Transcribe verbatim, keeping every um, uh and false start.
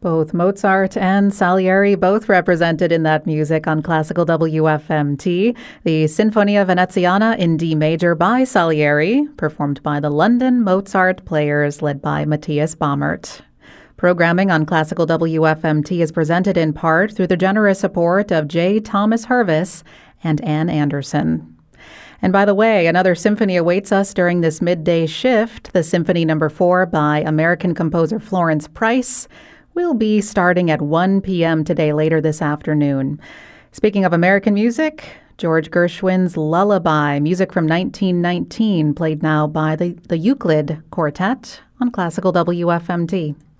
Both Mozart and Salieri both represented in that music on Classical W F M T. The Sinfonia Veneziana in D major by Salieri, performed by the London Mozart Players led by Matthias Baumert. Programming on Classical W F M T is presented in part through the generous support of J. Thomas Hervis and Ann Anderson. And by the way, another symphony awaits us during this midday shift. The Symphony Number four by American composer Florence Price will be starting at one p.m. today, later this afternoon. Speaking of American music, George Gershwin's Lullaby, music from nineteen nineteen, played now by the, the Euclid Quartet on Classical W F M T.